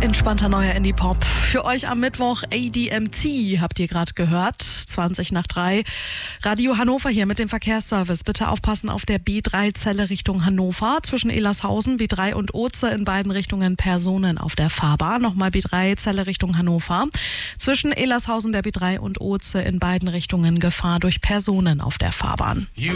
Entspannter neuer Indie-Pop. Für euch am Mittwoch ADMT, habt ihr gerade gehört, 20:03. Radio Hannover hier mit dem Verkehrsservice. Bitte aufpassen auf der B3-Zelle Richtung Hannover. Zwischen Elershausen, B3 und Oze in beiden Richtungen Personen auf der Fahrbahn. Nochmal B3-Zelle Richtung Hannover. Zwischen Elershausen, der B3 und Oze in beiden Richtungen Gefahr durch Personen auf der Fahrbahn.